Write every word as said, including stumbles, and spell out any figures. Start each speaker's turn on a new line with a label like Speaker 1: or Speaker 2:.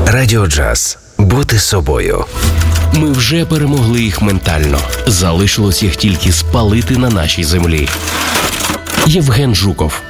Speaker 1: Радіо Джаз. Бути собою.
Speaker 2: Ми вже перемогли їх ментально. Залишилось їх тільки спалити на нашій землі. Євген Жуков.